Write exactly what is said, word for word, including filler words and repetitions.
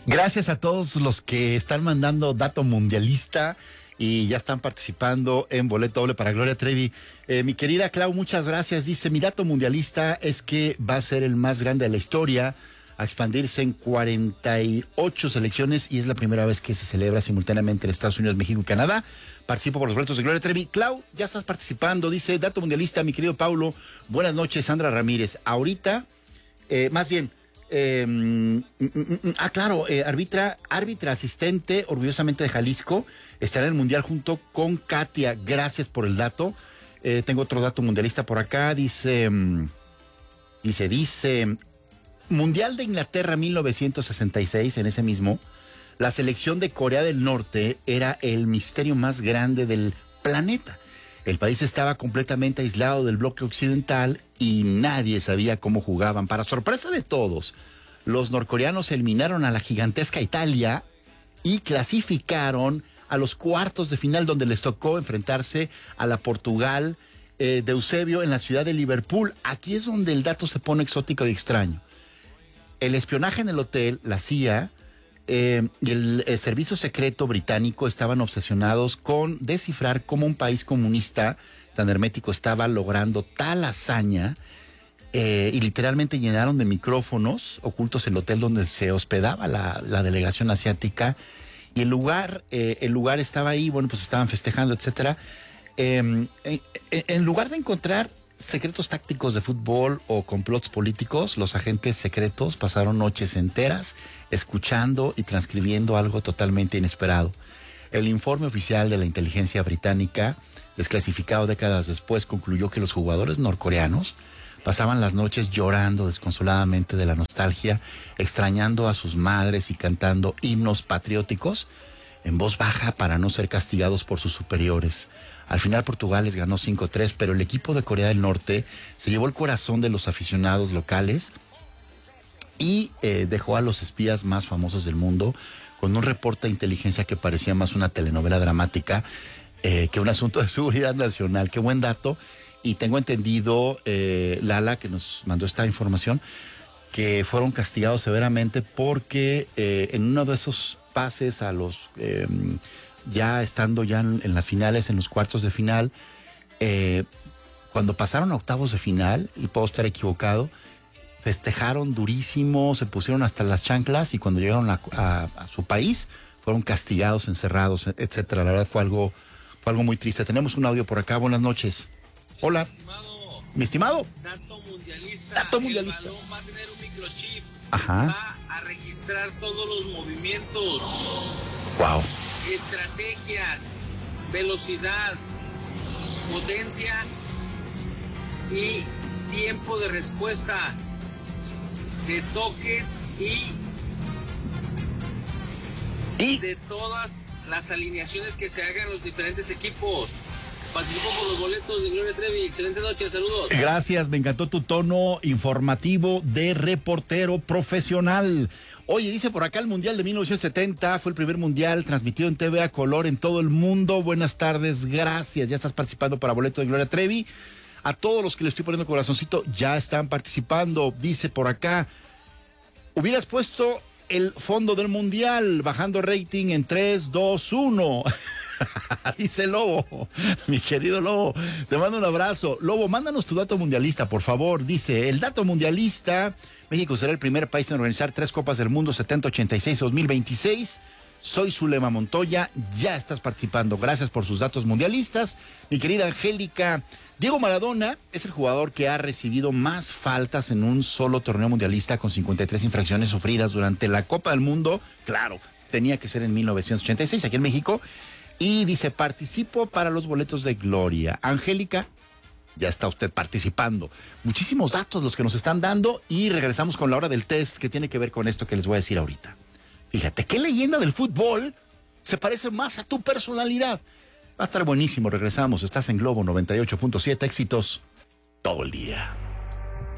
Gracias a todos los que están mandando dato mundialista y ya están participando en boleto doble para Gloria Trevi. Eh, mi querida Clau, muchas gracias. Dice, mi dato mundialista es que va a ser el más grande de la historia, a expandirse en cuarenta y ocho selecciones y es la primera vez que se celebra simultáneamente en Estados Unidos, México y Canadá. Participo por los boletos de Gloria Trevi. Clau, ya estás participando. Dice, dato mundialista, mi querido Paulo. Buenas noches, Sandra Ramírez. Ahorita, eh, más bien... Eh, mm, mm, mm, ah, claro, eh, arbitra, árbitra asistente, orgullosamente de Jalisco, estará en el Mundial junto con Katia. Gracias por el dato. Eh, tengo otro dato mundialista por acá. Dice, mm, dice, dice, Mundial de Inglaterra mil novecientos sesenta y seis, en ese mismo, la selección de Corea del Norte era el misterio más grande del planeta. El país estaba completamente aislado del bloque occidental y nadie sabía cómo jugaban. Para sorpresa de todos, los norcoreanos eliminaron a la gigantesca Italia y clasificaron a los cuartos de final, donde les tocó enfrentarse a la Portugal eh, de Eusebio en la ciudad de Liverpool. Aquí es donde el dato se pone exótico y extraño. El espionaje en el hotel, la C I A, Eh, y el, el servicio secreto británico estaban obsesionados con descifrar cómo un país comunista tan hermético estaba logrando tal hazaña eh, y literalmente llenaron de micrófonos ocultos el hotel donde se hospedaba la, la delegación asiática y el lugar, eh, el lugar estaba ahí, bueno, pues estaban festejando, etcétera. Eh, en, en lugar de encontrar secretos tácticos de fútbol o complots políticos, los agentes secretos pasaron noches enteras escuchando y transcribiendo algo totalmente inesperado. El informe oficial de la inteligencia británica, desclasificado décadas después, concluyó que los jugadores norcoreanos pasaban las noches llorando desconsoladamente de la nostalgia, extrañando a sus madres y cantando himnos patrióticos en voz baja para no ser castigados por sus superiores. Al final Portugal les ganó cinco tres, pero el equipo de Corea del Norte se llevó el corazón de los aficionados locales y eh, dejó a los espías más famosos del mundo con un reporte de inteligencia que parecía más una telenovela dramática eh, que un asunto de seguridad nacional. Qué buen dato. Y tengo entendido, eh, Lala, que nos mandó esta información, que fueron castigados severamente porque eh, en uno de esos pases a los... Eh, ya estando ya en, en las finales, en los cuartos de final, eh, cuando pasaron a octavos de final, y puedo estar equivocado, festejaron durísimo, se pusieron hasta las chanclas y cuando llegaron a, a, a su país fueron castigados, encerrados, etcétera. La verdad fue algo, fue algo muy triste. Tenemos un audio por acá. Buenas noches. Hola. Estimado, Mi estimado. Dato mundialista. Dato mundialista. El balón va a tener un microchip. Ajá. Va a registrar todos los movimientos. Wow. Estrategias, velocidad, potencia y tiempo de respuesta de toques y, ¿Y? de todas las alineaciones que se hagan en los diferentes equipos. Participo por los boletos de Gloria Trevi. Excelente noche, saludos. Gracias, me encantó tu tono informativo de reportero profesional. Oye, dice por acá el Mundial de mil novecientos setenta, fue el primer Mundial transmitido en T V a color en todo el mundo. Buenas tardes, gracias. Ya estás participando para boleto de Gloria Trevi. A todos los que le estoy poniendo corazoncito, ya están participando. Dice por acá, hubieras puesto el fondo del Mundial, bajando rating en tres, dos, uno. Dice Lobo, mi querido Lobo, te mando un abrazo. Lobo, mándanos tu dato mundialista, por favor. Dice, el dato mundialista, México será el primer país en organizar tres Copas del Mundo, setenta, ochenta y seis, dos mil veintiséis. Soy Zulema Montoya, ya estás participando. Gracias por sus datos mundialistas. Mi querida Angélica, Diego Maradona es el jugador que ha recibido más faltas en un solo torneo mundialista, con cincuenta y tres infracciones sufridas durante la Copa del Mundo. Claro, tenía que ser en mil novecientos ochenta y seis, aquí en México. Y dice, participo para los boletos de Gloria. Angélica, ya está usted participando. Muchísimos datos los que nos están dando y regresamos con la hora del test que tiene que ver con esto que les voy a decir ahorita. Fíjate, ¿qué leyenda del fútbol se parece más a tu personalidad? Va a estar buenísimo, regresamos. Estás en Globo noventa y ocho punto siete, éxitos todo el día.